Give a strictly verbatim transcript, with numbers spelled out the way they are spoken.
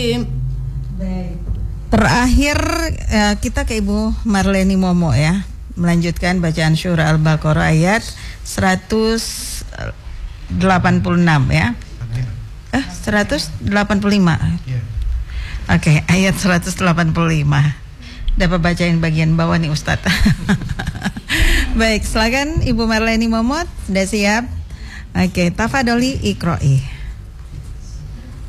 Terakhir uh, kita ke Ibu Marleni Momo ya, melanjutkan bacaan surah Al-Baqarah ayat seratus delapan puluh enam ya. Eh seratus delapan puluh lima. Oke, okay, ayat seratus delapan puluh lima. Dapat bacain bagian bawah nih Ustadz. Baik, silakan Ibu Marleni Momo, sudah siap? Oke, okay, tafadholi iqra'i.